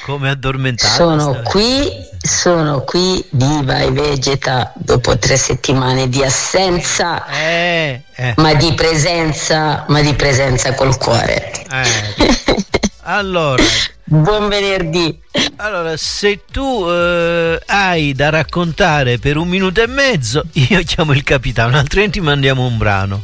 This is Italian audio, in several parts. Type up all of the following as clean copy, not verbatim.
Come addormentato? Sono qui viva e vegeta dopo 3 settimane di assenza, ma di presenza col cuore. Allora, buon venerdì. Allora, se tu hai da raccontare per 1 minuto e mezzo, io chiamo il capitano, altrimenti mandiamo un brano.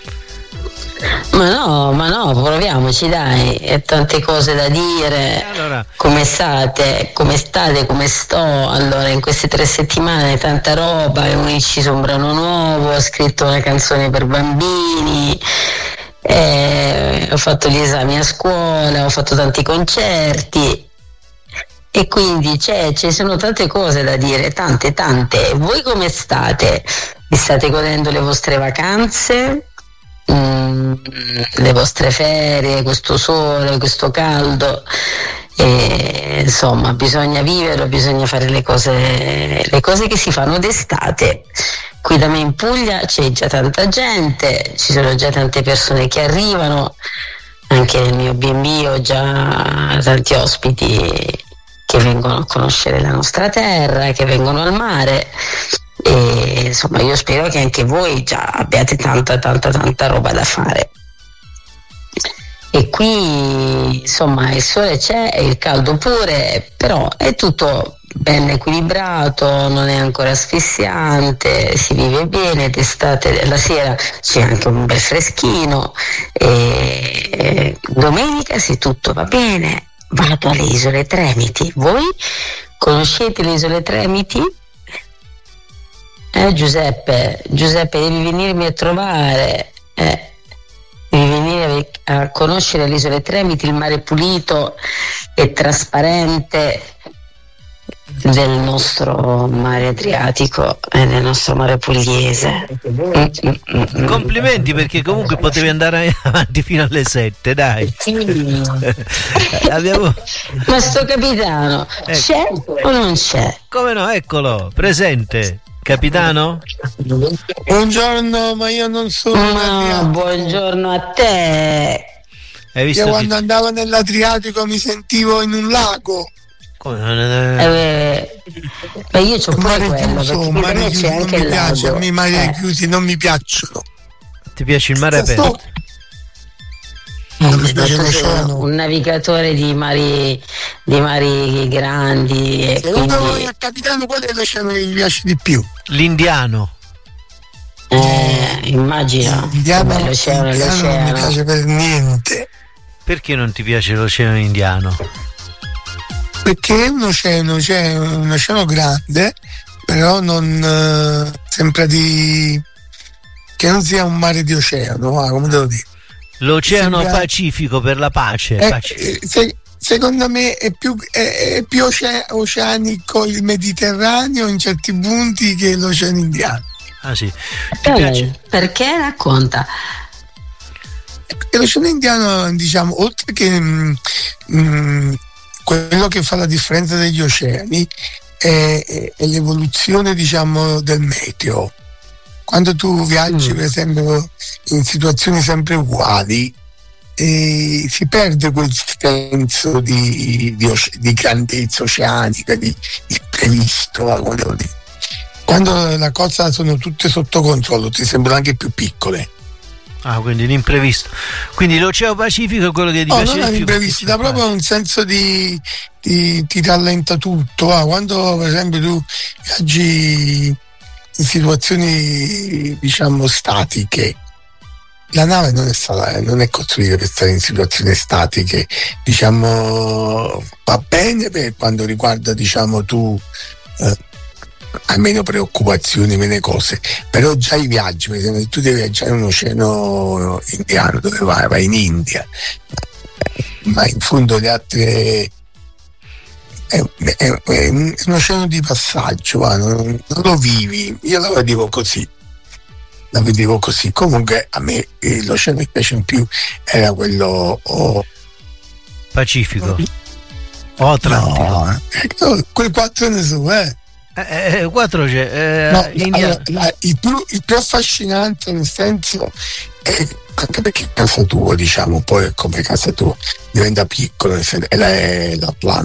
Ma no, proviamoci, dai, è tante cose da dire. Allora, come state, come sto? Allora, in queste 3 settimane tanta roba, ho inciso un brano nuovo, ho scritto una canzone per bambini, ho fatto gli esami a scuola, ho fatto tanti concerti e quindi ci sono tante cose da dire, tante. Voi come state? Vi state godendo le vostre vacanze? Le vostre ferie, questo sole, questo caldo, insomma bisogna viverlo, bisogna fare le cose che si fanno d'estate. Qui da me in Puglia c'è già tanta gente, ci sono già tante persone che arrivano, anche nel mio B&B ho già tanti ospiti che vengono a conoscere la nostra terra, che vengono al mare. E insomma io spero che anche voi già abbiate tanta roba da fare. E qui insomma il sole c'è e il caldo pure, però è tutto ben equilibrato, non è ancora asfissiante, si vive bene, d'estate, la sera c'è anche un bel freschino e domenica, se tutto va bene, vado alle Isole Tremiti. Voi conoscete le Isole Tremiti? Giuseppe, devi venirmi a trovare, devi venire a conoscere le Isole Tremiti, il mare pulito e trasparente del nostro mare Adriatico e del nostro mare pugliese. Complimenti, perché comunque potevi andare avanti fino alle 7, dai. Ma sto capitano c'è o non c'è? Come no, eccolo, presente. Capitano? Buongiorno, ma io non sono buongiorno a te. Hai visto io quando andavo nell'Adriatico mi sentivo in un lago. Ma io c'ho pure quello, perché mare chiuso, c'è anche il lago. A me i mari chiusi non mi piacciono. Ti piace il mare aperto? Non mi piace l'oceano. Un navigatore di mari grandi. E secondo il capitano, qual è l'oceano che mi piace di più? L'Indiano. Immagino. L'oceano non mi piace per niente. Perché non ti piace l'oceano Indiano? Perché è un oceano grande, però non sembra che non sia un mare di oceano, come devo dire. L'oceano Pacifico per la pace. Secondo me è più oceanico il Mediterraneo in certi punti che l'oceano Indiano. Ah sì. Ti piace? Perché? Racconta. Perché l'oceano Indiano, diciamo, oltre che quello che fa la differenza degli oceani è l'evoluzione, diciamo, del meteo. Quando tu viaggi, per esempio, in situazioni sempre uguali, si perde quel senso di grandezza oceanica, di imprevisto, come devo dire. Quando le cose sono tutte sotto controllo, ti sembrano anche più piccole. Ah, quindi l'imprevisto. Quindi l'Oceano Pacifico è quello che ti piace di più? No, non è l'imprevisto, dà proprio un senso ti rallenta tutto. Quando per esempio tu viaggi in situazioni, diciamo, statiche, la nave non è costruita per stare in situazioni statiche, diciamo, va bene per quando riguarda, diciamo, tu hai meno preoccupazioni, meno cose, però già i viaggi, per esempio, tu devi viaggiare in un oceano indiano, dove vai in India, ma in fondo le altre è un oceano di passaggio, non lo vivi. Io la vedevo così. Comunque a me l'oceano che piace in più era quello Pacifico o Atlantico. No, quei 4 ne so, 4 c'è. No, il più affascinante, nel senso, anche perché casa tua, diciamo, poi come casa tua diventa piccola, è l'Atlantico.